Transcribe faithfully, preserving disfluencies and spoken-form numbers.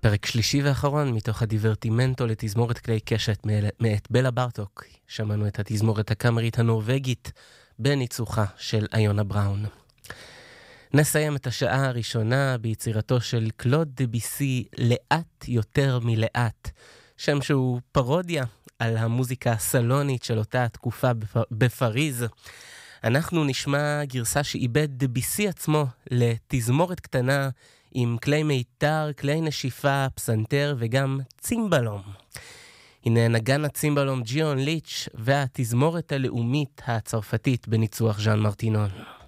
פרק שלישי ואחרון מתוך הדיברטימנטו לתזמורת כלי קשת מאת בלה ברטוק. שמענו את התזמורת הקאמרית הנורווגית בניצוחה של איונה בראון. נסיים את השעה הראשונה ביצירתו של קלוד דביסי, לאט יותר מלאט, שם שהוא פרודיה על המוזיקה הסלונית של אותה התקופה בפריז. אנחנו נשמע גרסה שאיבד דביסי עצמו לתזמורת קטנה עם כלי מיתר, כלי נשיפה, פסנתר וגם צימבלום. הנה נגן הצימבלום ג'יון ליץ' והתזמורת הלאומית הצרפתית בניצוח ז'אן מרטינון.